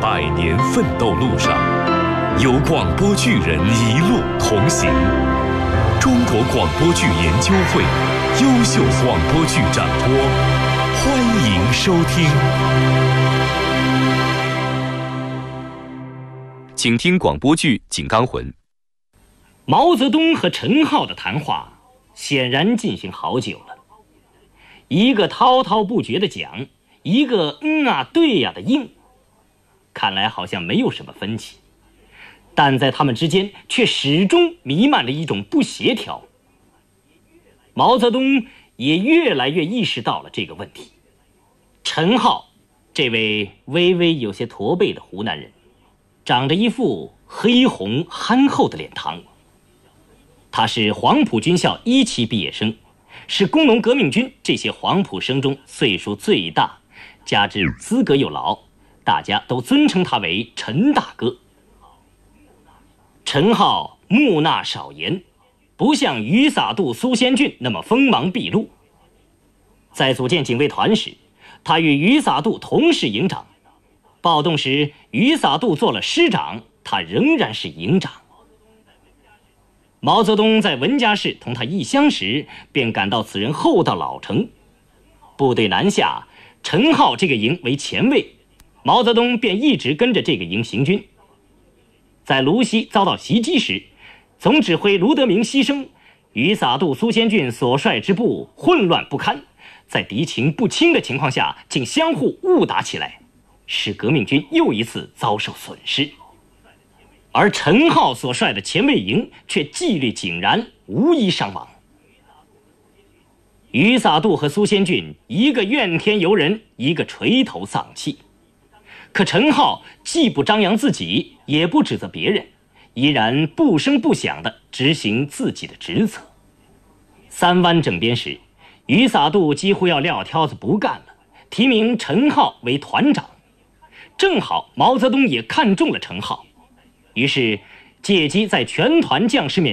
100年奋斗路上，有广播剧人一路同行。中国广播剧研究会优秀广播剧展播，欢迎收听。请听广播剧《井冈魂》。 毛泽东和陈浩的谈话显然进行好久了，一个滔滔不绝的讲，一个对呀的应，看来好像没有什么分歧，但在他们之间却始终弥漫着一种不协调。毛泽东也越来越意识到了这个问题。陈浩这位微微有些驼背的湖南人，长着一副黑红憨厚的脸庞。他是黄埔军校1期毕业生，是工农革命军这些黄埔生中岁数最大，加之资格又老，大家都尊称他为陈大哥。陈浩木讷少言，不像余洒度、苏先骏那么锋芒毕露。在组建警卫团时，他与余洒度同是营长，暴动时余洒度做了师长，他仍然是营长。毛泽东在文家市同他议乡时，便感到此人厚道老成。部队南下，陈浩这个营为前卫，毛泽东便一直跟着这个营行军。在芦西遭到袭击时，总指挥卢德铭牺牲，余洒度、苏先骏所率之部混乱不堪，在敌情不清的情况下，竟相互误打起来，使革命军又一次遭受损失。而陈浩所率的前卫营却纪律井然，无一伤亡。余洒度和苏先骏一个怨天尤人，一个垂头丧气。可陈浩既不张扬自己，也不指责别人，依然不声不响地执行自己的职责。3湾整编时，余洒度几乎要撂挑子不干了，提名陈浩为团长。正好毛泽东也看中了陈浩，于是借机在全团将士面